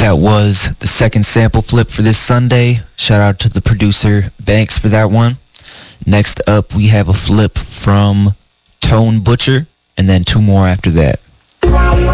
That was the second sample flip for this Sunday. Shout out to the producer Banks for that one. Next up, we have a flip from Tone Butcher, and then two more after that.